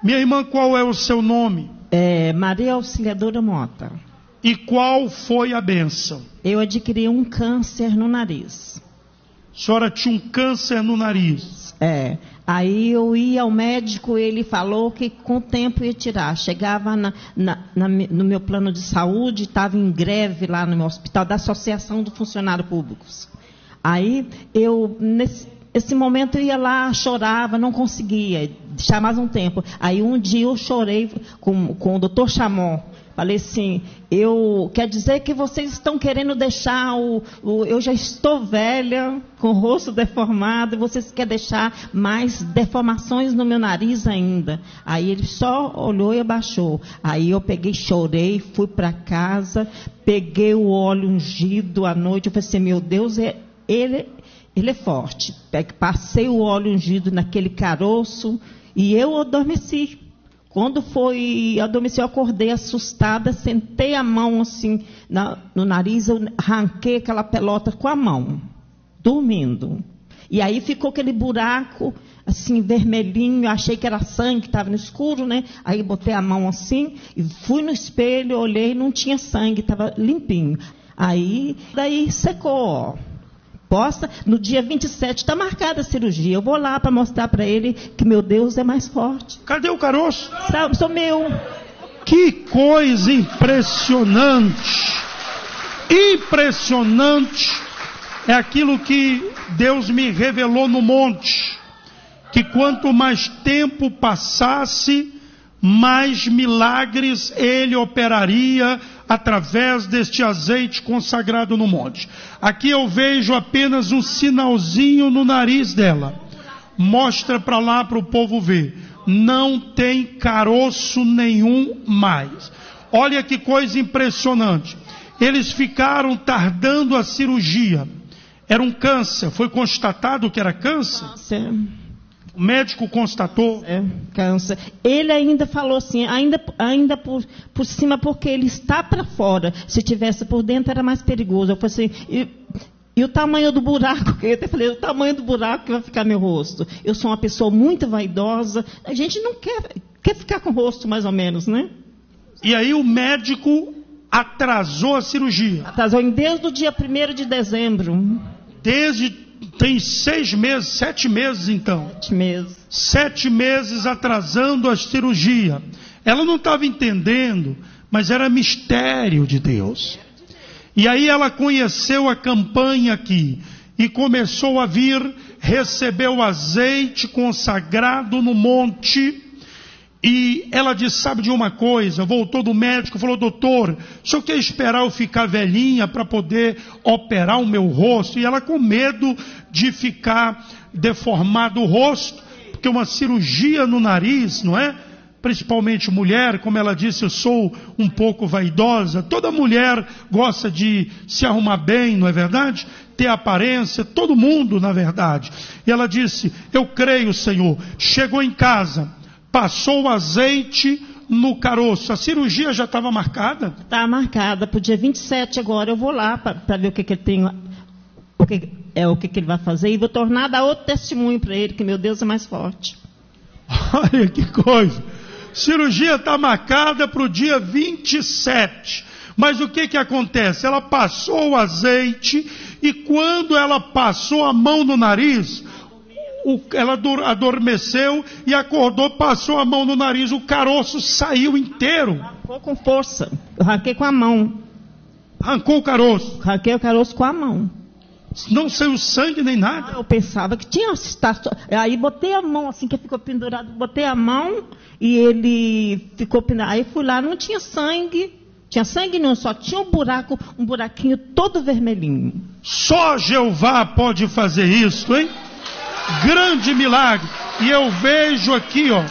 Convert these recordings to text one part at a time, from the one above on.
Minha irmã, qual é o seu nome? Maria Auxiliadora Mota. E qual foi a bênção? Eu adquiri um câncer no nariz. A senhora tinha um câncer no nariz. Aí eu ia ao médico, ele falou que com o tempo ia tirar. Chegava no meu plano de saúde, estava em greve lá no meu hospital, da Associação dos Funcionários Públicos. Aí eu, nesse momento, eu ia lá, chorava, não conseguia, deixar mais um tempo. Aí um dia eu chorei com o doutor Chamon. Falei assim, quer dizer que vocês estão querendo deixar eu já estou velha, com o rosto deformado, e vocês querem deixar mais deformações no meu nariz ainda. Aí ele só olhou e abaixou. Aí eu peguei, chorei, fui para casa, peguei o óleo ungido à noite, eu falei assim, meu Deus, ele é forte. Passei o óleo ungido naquele caroço e eu adormeci. Quando foi adormeci, eu acordei assustada, sentei a mão assim no nariz, eu arranquei aquela pelota com a mão, dormindo. E aí ficou aquele buraco, assim, vermelhinho, achei que era sangue, estava no escuro, né? Aí botei a mão assim, e fui no espelho, olhei, não tinha sangue, estava limpinho. Daí secou, ó. No dia 27 está marcada a cirurgia. Eu vou lá para mostrar para ele que meu Deus é mais forte. Cadê o caroço? Sou meu. Que coisa impressionante. Impressionante é aquilo que Deus me revelou no monte. Que quanto mais tempo passasse, mais milagres Ele operaria através deste azeite consagrado no monte. Aqui eu vejo apenas um sinalzinho no nariz dela. Mostra para lá para o povo ver. Não tem caroço nenhum mais. Olha que coisa impressionante. Eles ficaram tardando a cirurgia. Era um câncer. Foi constatado que era câncer? Câncer. O médico constatou? Câncer. Ele ainda falou assim, ainda por cima, porque ele está para fora. Se tivesse por dentro, era mais perigoso. Eu falei assim, e o tamanho do buraco? Eu até falei, o tamanho do buraco que vai ficar meu rosto. Eu sou uma pessoa muito vaidosa. A gente não quer ficar com o rosto mais ou menos, né? E aí o médico atrasou a cirurgia? Atrasou desde o dia 1º de dezembro. Tem 6 meses, 7 meses então. 7 meses. 7 meses atrasando a cirurgia. Ela não estava entendendo, mas era mistério de Deus. E aí ela conheceu a campanha aqui e começou a vir, recebeu azeite consagrado no monte. E ela disse, sabe de uma coisa? Voltou do médico, falou, doutor, o senhor quer esperar eu ficar velhinha para poder operar o meu rosto? E ela com medo de ficar deformado o rosto, porque uma cirurgia no nariz, não é? Principalmente mulher, como ela disse, eu sou um pouco vaidosa. Toda mulher gosta de se arrumar bem, não é verdade? Ter aparência, todo mundo, na verdade. E ela disse, eu creio, Senhor. Chegou em casa, passou o azeite no caroço. A cirurgia já estava marcada? Está marcada para o dia 27 agora. Eu vou lá para ver o que ele tem, o que ele vai fazer. E vou dar outro testemunho para ele, que meu Deus é mais forte. Olha que coisa. Cirurgia está marcada para o dia 27. Mas o que acontece? Ela passou o azeite e quando ela passou a mão no nariz, ela adormeceu e acordou, passou a mão no nariz, o caroço saiu inteiro. Arrancou com força. Eu arranquei com a mão. Arrancou o caroço? Arranquei o caroço com a mão. Não saiu sangue nem nada? Eu pensava que tinha. Aí botei a mão assim, que ficou pendurado. Botei a mão e ele ficou pendurado. Aí fui lá, não tinha sangue. Tinha sangue não, só tinha um buraquinho todo vermelhinho. Só Jeová pode fazer isso, hein? Grande milagre. E eu vejo aqui, ó,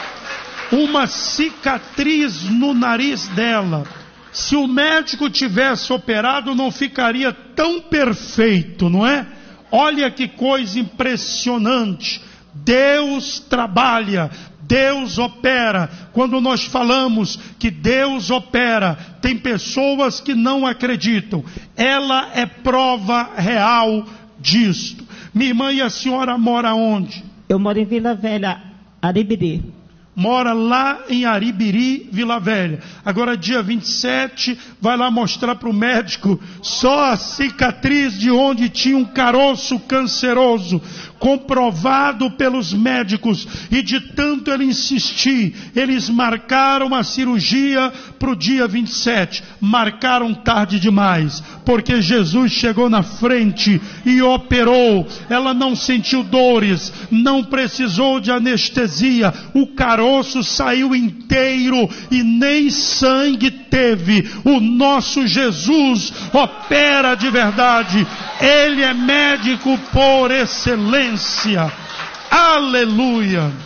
uma cicatriz no nariz dela. Se o médico tivesse operado, não ficaria tão perfeito, não é? Olha que coisa impressionante. Deus trabalha, Deus opera. Quando nós falamos que Deus opera, tem pessoas que não acreditam. Ela é prova real disto. Minha irmã, e a senhora mora onde? Eu moro em Vila Velha, Aribiri. mora lá em Aribiri, Vila Velha. Agora dia 27, vai lá mostrar para o médico só a cicatriz de onde tinha um caroço canceroso, comprovado pelos médicos, e de tanto ele insistir, eles marcaram a cirurgia para o dia 27, marcaram tarde demais, porque Jesus chegou na frente e operou. Ela não sentiu dores, não precisou de anestesia, o caroço saiu inteiro e nem sangue teve. O nosso Jesus opera de verdade, Ele é médico por excelência. Aleluia!